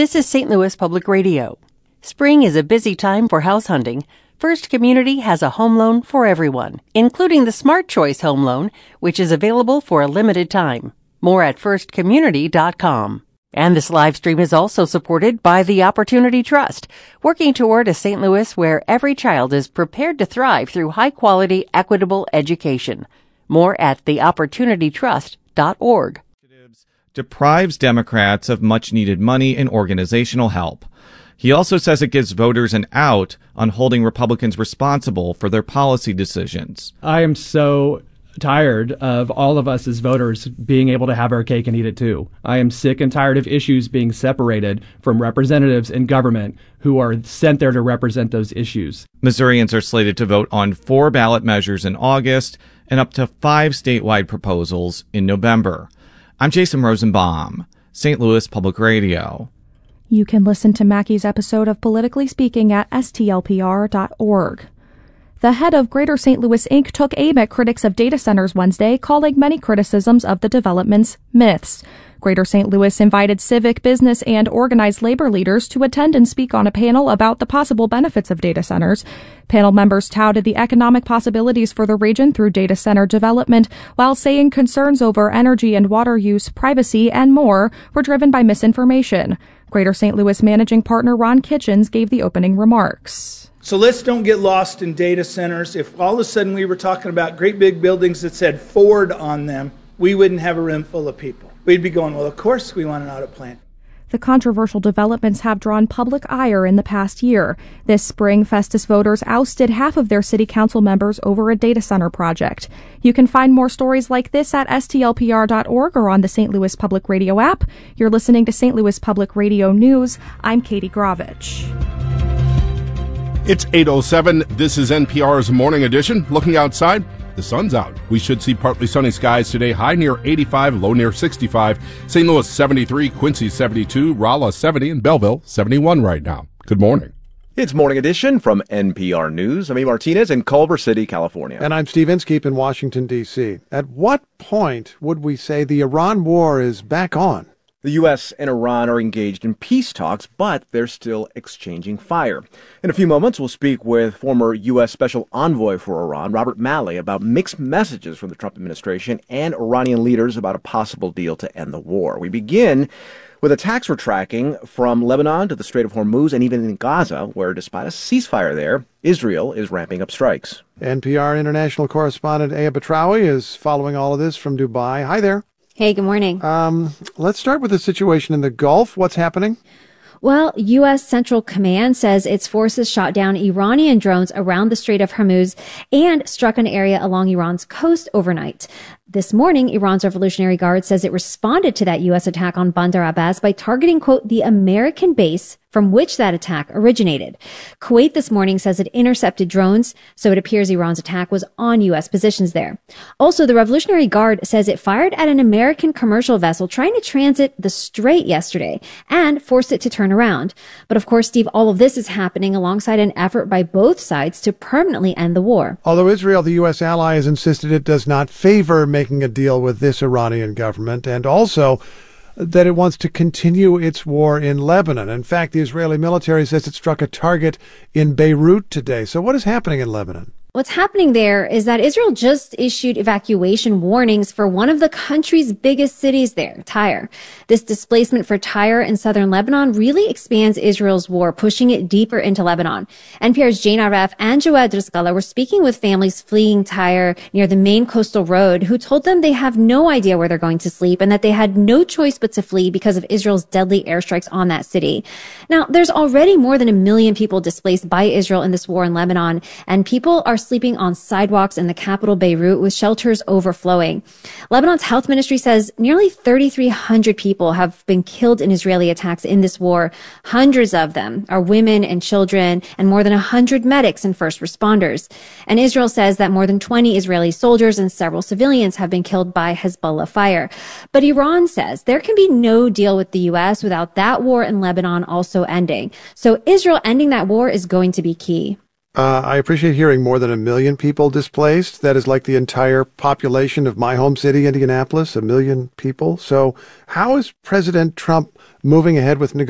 This is St. Louis Public Radio. Spring is a busy time for house hunting. First Community has a home loan for everyone, including the Smart Choice Home Loan, which is available for a limited time. More at firstcommunity.com. And this live stream is also supported by the Opportunity Trust, working toward a St. Louis where every child is prepared to thrive through high-quality, equitable education. More at theopportunitytrust.org. Deprives Democrats of much-needed money and organizational help. He also says it gives voters an out on holding Republicans responsible for their policy decisions. I am so tired of all of us as voters being able to have our cake and eat it too. I am sick and tired of issues being separated from representatives in government who are sent there to represent those issues. Missourians are slated to vote on 4 ballot measures in August and up to 5 statewide proposals in November. I'm Jason Rosenbaum, St. Louis Public Radio. You can listen to Mackey's episode of Politically Speaking at stlpr.org. The head of Greater St. Louis Inc. took aim at critics of data centers Wednesday, calling many criticisms of the developments myths. Greater St. Louis invited civic, business, and organized labor leaders to attend and speak on a panel about the possible benefits of data centers. Panel members touted the economic possibilities for the region through data center development, while saying concerns over energy and water use, privacy, and more were driven by misinformation. Greater St. Louis managing partner Ron Kitchens gave the opening remarks. So let's don't get lost in data centers. If all of a sudden we were talking about great big buildings that said Ford on them, we wouldn't have a room full of people. We'd be going, well, of course we want an auto plant. The controversial developments have drawn public ire in the past year. This spring, Festus voters ousted half of their city council members over a data center project. You can find more stories like this at stlpr.org or on the St. Louis Public Radio app. You're listening to St. Louis Public Radio News. I'm Katie Gravich. It's 8:07. This is NPR's Morning Edition. Looking outside, the sun's out. We should see partly sunny skies today. High near 85, low near 65. St. Louis 73, Quincy 72, Rolla 70, and Belleville 71 right now. Good morning. It's Morning Edition from NPR News. I'm E. Martinez in Culver City, California. And I'm Steve Inskeep in Washington, D.C. At what point would we say the Iran war is back on? The U.S. and Iran are engaged in peace talks, but they're still exchanging fire. In a few moments, we'll speak with former U.S. Special Envoy for Iran, Robert Malley, about mixed messages from the Trump administration and Iranian leaders about a possible deal to end the war. We begin with attacks we're tracking from Lebanon to the Strait of Hormuz and even in Gaza, where despite a ceasefire there, Israel is ramping up strikes. NPR international correspondent Aya Batrawi is following all of this from Dubai. Hi there. Hey, good morning. Let's start with the situation in the Gulf. What's happening? Well, U.S. Central Command says its forces shot down Iranian drones around the Strait of Hormuz and struck an area along Iran's coast overnight. This morning, Iran's Revolutionary Guard says it responded to that U.S. attack on Bandar Abbas by targeting, quote, the American base from which that attack originated. Kuwait this morning says it intercepted drones, so it appears Iran's attack was on U.S. positions there. Also, the Revolutionary Guard says it fired at an American commercial vessel trying to transit the strait yesterday and forced it to turn around. But of course, Steve, all of this is happening alongside an effort by both sides to permanently end the war. Although Israel, the U.S. ally, has insisted it does not favor making a deal with this Iranian government, and also that it wants to continue its war in Lebanon. In fact, the Israeli military says it struck a target in Beirut today. So what is happening in Lebanon? What's happening there is that Israel just issued evacuation warnings for one of the country's biggest cities there, Tyre. This displacement for Tyre in southern Lebanon really expands Israel's war, pushing it deeper into Lebanon. NPR's Jane Aref and Joed Rizkala were speaking with families fleeing Tyre near the main coastal road who told them they have no idea where they're going to sleep and that they had no choice but to flee because of Israel's deadly airstrikes on that city. Now, there's already more than 1 million people displaced by Israel in this war in Lebanon, and people are sleeping on sidewalks in the capital Beirut with shelters overflowing. Lebanon's health ministry says nearly 3,300 people have been killed in Israeli attacks in this war. Hundreds of them are women and children, and more than 100 medics and first responders. And Israel says that more than 20 Israeli soldiers and several civilians have been killed by Hezbollah fire. But Iran says there can be no deal with the U.S. without that war in Lebanon also ending. So Israel ending that war is going to be key. I appreciate hearing more than 1 million people displaced. That is like the entire population of my home city, Indianapolis, 1 million people. So how is President Trump moving ahead with negotiations?